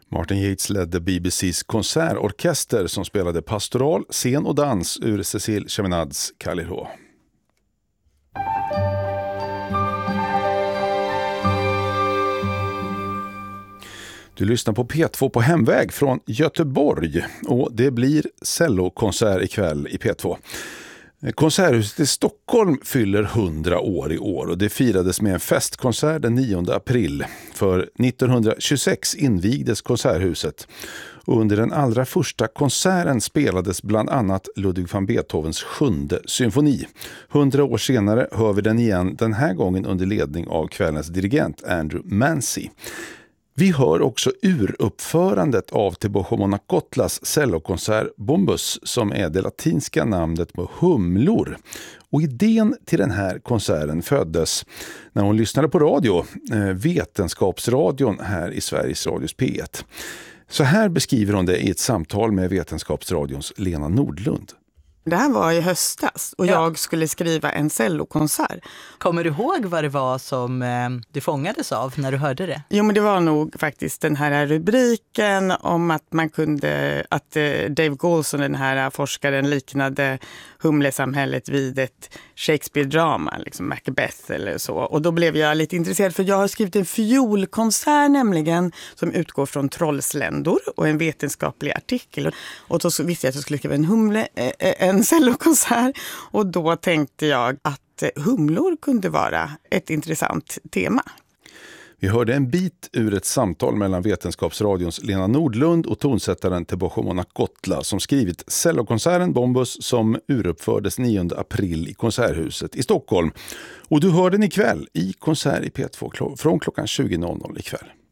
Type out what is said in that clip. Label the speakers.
Speaker 1: Martin Yates ledde BBCs konsertorkester som spelade pastoral, scen och dans ur Cécile Chaminads Kalirå. Du lyssnar på P2 på hemväg från Göteborg och det blir cellokonsert ikväll i P2. Konserthuset i Stockholm fyller 100 år i år och det firades med en festkonsert den 9 april. För 1926 invigdes konserthuset och under den allra första konserten spelades bland annat Ludwig van Beethovens 7:e symfoni. 100 år senare hör vi den igen, den här gången under ledning av kvällens dirigent Andrew Mancy. Vi hör också uruppförandet av Teboho Monacotlas cellokonsert Bombus som är det latinska namnet på humlor. Och idén till den här konserten föddes när hon lyssnade på radio, Vetenskapsradion här i Sveriges Radios P1. Så här beskriver hon det i ett samtal med Vetenskapsradions Lena Nordlund.
Speaker 2: Det här var i höstas och jag skulle skriva en cellokonsert.
Speaker 3: Kommer du ihåg vad det var som du fångades av när du hörde det?
Speaker 2: Jo, men det var nog faktiskt den här rubriken om att man kunde, att Dave Goulson, den här forskaren, liknade humlesamhället vid ett Shakespeare-drama, liksom Macbeth eller så. Och då blev jag lite intresserad för jag har skrivit en fiolkonsert nämligen som utgår från trollsländor och en vetenskaplig artikel. Och då visste jag att jag skulle skriva en cellokonsert och då tänkte jag att humlor kunde vara ett intressant tema.
Speaker 1: Vi hörde en bit ur ett samtal mellan Vetenskapsradions Lena Nordlund och tonsättaren Teboho Monacotla som skrivit cellokonserten Bombus som uruppfördes 9 april i Konserthuset i Stockholm. Och du hör den ikväll i konsert i P2 från klockan 20.00 ikväll.